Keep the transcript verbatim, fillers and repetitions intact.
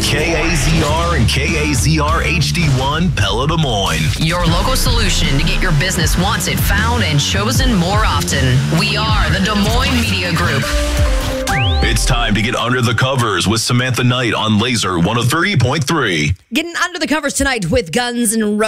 K A Z R and K A Z R H D one Pella Des Moines. Your local solution to get your business wanted, found, and chosen more often. We are the Des Moines Media Group. It's time to get under the covers with Samantha Knight on Laser one oh three point three. Getting under the covers tonight with Guns N' Roses.